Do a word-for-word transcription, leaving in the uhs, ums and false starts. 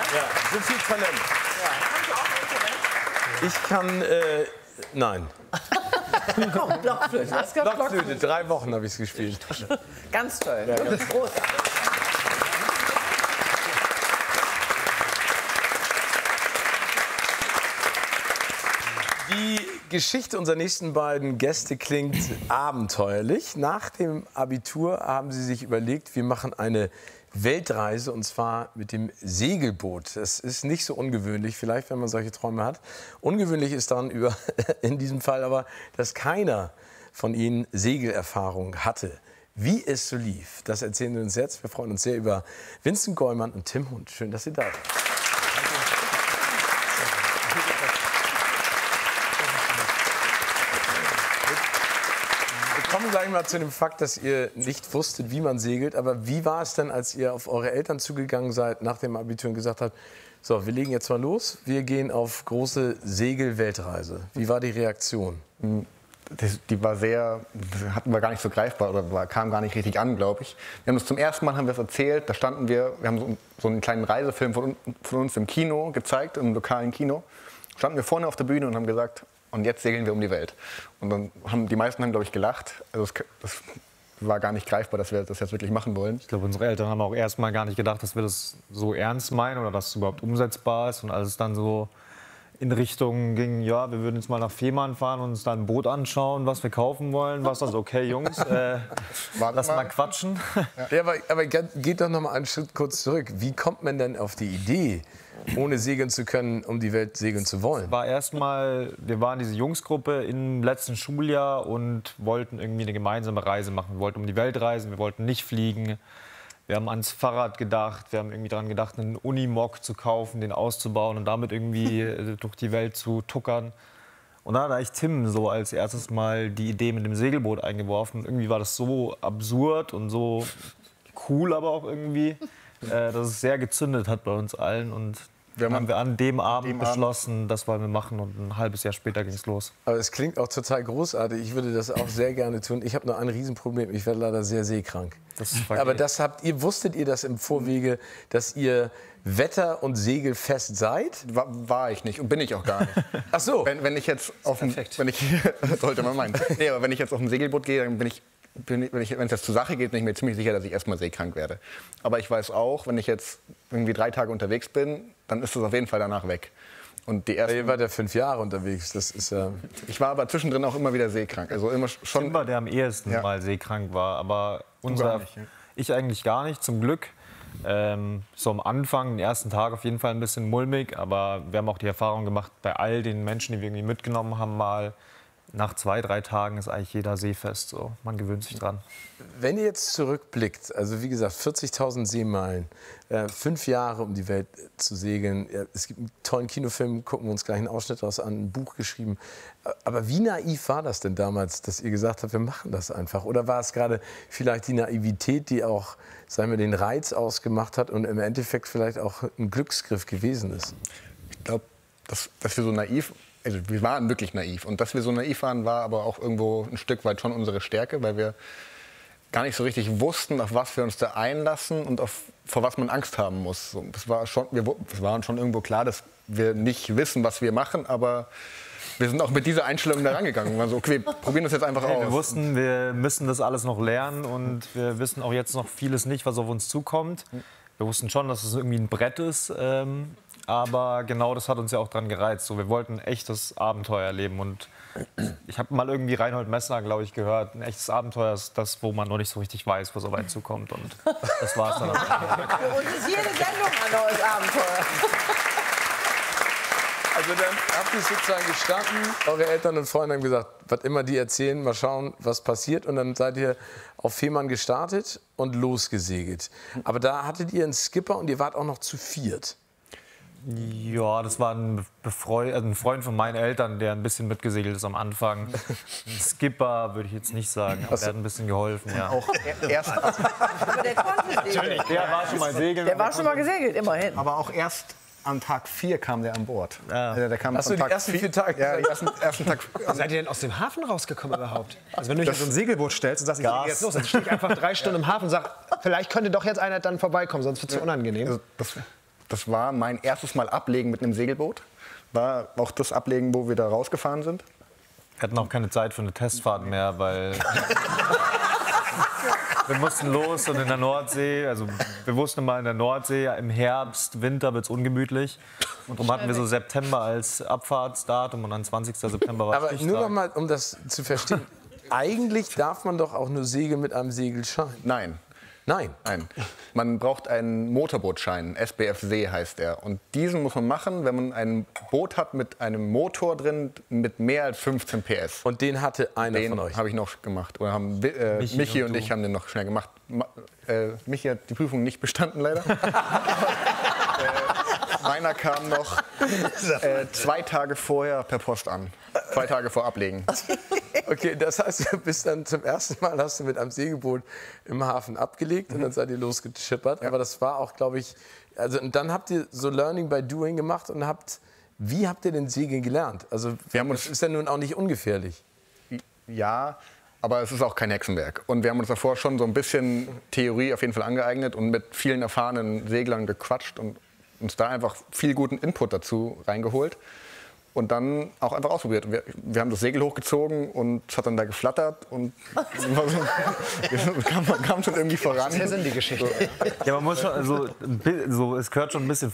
Ja, so viel Talent. Ja. Kannst du auch Talent? Ich kann, äh, nein. Komm, Blockflöte. Was gab Blockflöte, drei Wochen habe ich es gespielt. Ganz toll. Ja, ganz großartig. Die Geschichte unserer nächsten beiden Gäste klingt abenteuerlich. Nach dem Abitur haben sie sich überlegt, wir machen eine Weltreise, und zwar mit dem Segelboot. Das ist nicht so ungewöhnlich, vielleicht, wenn man solche Träume hat. Ungewöhnlich ist dann über, in diesem Fall aber, dass keiner von ihnen Segelerfahrung hatte. Wie es so lief, das erzählen wir uns jetzt. Wir freuen uns sehr über Vincent Gollmann und Tim Hund. Schön, dass Sie da sind. Wir kommen gleich mal zu dem Fakt, dass ihr nicht wusstet, wie man segelt. Aber wie war es denn, als ihr auf eure Eltern zugegangen seid nach dem Abitur und gesagt habt, so, wir legen jetzt mal los, wir gehen auf große Segel-Weltreise. Wie war die Reaktion? Das, die war sehr, hatten wir gar nicht so greifbar oder war, kam gar nicht richtig an, glaube ich. Wir haben das zum ersten Mal haben wir es erzählt, da standen wir, wir haben so, so einen kleinen Reisefilm von, von uns im Kino gezeigt, im lokalen Kino. Standen wir vorne auf der Bühne und haben gesagt, und jetzt segeln wir um die Welt. Und dann haben die meisten haben, glaube ich, gelacht. Also das, das war gar nicht greifbar, dass wir das jetzt wirklich machen wollen. Ich glaube, unsere Eltern haben auch erst mal gar nicht gedacht, dass wir das so ernst meinen oder dass es überhaupt umsetzbar ist. Und als es dann so in Richtung ging, ja, wir würden jetzt mal nach Fehmarn fahren und uns dann ein Boot anschauen, was wir kaufen wollen, war es dann so, okay, Jungs, äh, lass mal. mal quatschen. Ja, ja aber, aber geht doch noch mal einen Schritt kurz zurück. Wie kommt man denn auf die Idee, ohne segeln zu können, um die Welt segeln zu wollen? War erstmal, wir waren diese Jungsgruppe im letzten Schuljahr und wollten irgendwie eine gemeinsame Reise machen. Wir wollten um die Welt reisen, wir wollten nicht fliegen. Wir haben ans Fahrrad gedacht, wir haben irgendwie daran gedacht, einen Unimog zu kaufen, den auszubauen und damit irgendwie durch die Welt zu tuckern. Und dann hat eigentlich Tim so als erstes mal die Idee mit dem Segelboot eingeworfen. Und irgendwie war das so absurd und so cool aber auch irgendwie, äh, dass es sehr gezündet hat bei uns allen. Und dann haben wir an dem Abend beschlossen, das wollen wir machen, und ein halbes Jahr später ging es los. Aber es klingt auch total großartig. Ich würde das auch sehr gerne tun. Ich habe nur ein Riesenproblem. Ich werde leider sehr seekrank. Das Aber das habt ihr, wusstet ihr das im Vorwege, dass ihr wetter- und segelfest seid? War, war ich nicht und bin ich auch gar nicht. Ach so. Wenn, wenn ich jetzt auf dem, wenn ich, sollte man meinen. Nee, aber wenn ich jetzt auf ein Segelboot gehe, dann bin ich, bin ich, wenn ich, wenn es jetzt zur Sache geht, bin ich mir ziemlich sicher, dass ich erstmal seekrank werde. Aber ich weiß auch, wenn ich jetzt irgendwie drei Tage unterwegs bin, dann ist es auf jeden Fall danach weg. Und die ersten, ihr wart ja fünf Jahre unterwegs. Das ist ja. Ich war aber zwischendrin auch immer wieder seekrank. Also immer schon. Tim war der am ehesten Ja. mal seekrank war, aber unser, gar nicht, ja. ich eigentlich gar nicht, zum Glück. Ähm, so am Anfang, den ersten Tag auf jeden Fall ein bisschen mulmig, aber wir haben auch die Erfahrung gemacht, bei all den Menschen, die wir irgendwie mitgenommen haben, mal nach zwei, drei Tagen ist eigentlich jeder seefest. So. Man gewöhnt sich dran. Wenn ihr jetzt zurückblickt, also wie gesagt, vierzigtausend Seemeilen, äh, fünf Jahre um die Welt zu segeln. Ja, es gibt einen tollen Kinofilm, gucken wir uns gleich einen Ausschnitt daraus an, ein Buch geschrieben. Aber wie naiv war das denn damals, dass ihr gesagt habt, wir machen das einfach? Oder war es gerade vielleicht die Naivität, die auch, sagen wir, den Reiz ausgemacht hat und im Endeffekt vielleicht auch ein Glücksgriff gewesen ist? Ich glaube, dass, dass wir so naiv, also wir waren wirklich naiv. Und dass wir so naiv waren, war aber auch irgendwo ein Stück weit schon unsere Stärke, weil wir gar nicht so richtig wussten, auf was wir uns da einlassen und auf, vor was man Angst haben muss. So, es war schon, wir, es war uns schon irgendwo klar, dass wir nicht wissen, was wir machen, aber wir sind auch mit dieser Einstellung da rangegangen. Wir waren so, okay, probieren das jetzt einfach Hey, aus. wir wussten, wir müssen das alles noch lernen und wir wissen auch jetzt noch vieles nicht, was auf uns zukommt. Wir wussten schon, dass es irgendwie ein Brett ist, ähm, aber genau das hat uns ja auch dran gereizt. So, wir wollten ein echtes Abenteuer erleben und ich habe mal irgendwie Reinhold Messner, glaube ich, gehört, ein echtes Abenteuer ist das, wo man noch nicht so richtig weiß, was auf einen zukommt, und das war es dann. Für uns ist jede Sendung ein neues Abenteuer. Also dann habt ihr sozusagen gestanden, eure Eltern und Freunde haben gesagt, was immer die erzählen, mal schauen, was passiert. Und dann seid ihr auf Fehmarn gestartet und losgesegelt. Aber da hattet ihr einen Skipper und ihr wart auch noch zu viert. Ja, das war ein, Befreu also ein Freund von meinen Eltern, der ein bisschen mitgesegelt ist am Anfang. Ein Skipper würde ich jetzt nicht sagen, aber der hat ein bisschen geholfen. Ja. Auch erst, Aber der konnte segeln. Der war schon mal segeln. Der war schon mal gesegelt, immerhin. aber auch erst am Tag vier kam der an Bord. Ja. Also der kam Ach so, am die Tag ersten vier Tage. Ja, den ersten, ersten Tag. Seid ihr denn aus dem Hafen rausgekommen überhaupt? Also wenn du dich auf so ein Segelboot stellst und sagst, ich Gas. gehe jetzt los, dann stehe ich einfach drei Stunden im Hafen und sag, vielleicht könnte doch jetzt einer dann vorbeikommen, sonst wird es ja unangenehm. Also das, das war mein erstes Mal Ablegen mit einem Segelboot. War auch das Ablegen, wo wir da rausgefahren sind. Wir hatten auch keine Zeit für eine Testfahrt mehr, weil wir mussten los und in der Nordsee, also wir wussten mal in der Nordsee, im Herbst, Winter wird es ungemütlich. Und darum hatten wir so September als Abfahrtsdatum und dann zwanzigster September war Aber Stichtag. nur noch mal, um das zu verstehen. Eigentlich darf man doch auch nur segeln mit einem Segelschein. Nein. Nein. Nein. Man braucht einen Motorbootschein, S B F See heißt er. Und diesen muss man machen, wenn man ein Boot hat mit einem Motor drin mit mehr als fünfzehn P S. Und den hatte einer Den von euch. habe ich noch gemacht. Oder haben, äh, Michi, Michi und, und ich du. haben den noch schnell gemacht. Ma äh, Michi hat die Prüfung nicht bestanden, leider. äh, meiner kam noch äh, zwei Tage vorher per Post an. Zwei Tage vor Ablegen. Okay, das heißt, du bist dann zum ersten Mal hast du mit einem Segelboot im Hafen abgelegt und dann seid ihr losgeschippert. Aber das war auch, glaube ich, also und dann habt ihr so Learning by Doing gemacht und habt, wie habt ihr denn Segeln gelernt? Also Wir haben das uns- ist ja nun auch nicht ungefährlich. Ja, aber es ist auch kein Hexenwerk. Und wir haben uns davor schon so ein bisschen Theorie auf jeden Fall angeeignet und mit vielen erfahrenen Seglern gequatscht und uns da einfach viel guten Input dazu reingeholt. Und dann auch einfach ausprobiert. Wir, wir haben das Segel hochgezogen und es hat dann da geflattert und wir kam, kam schon irgendwie voran. Das ist die Geschichte. Ja, man muss schon, also, ein bi- so, es gehört schon ein bisschen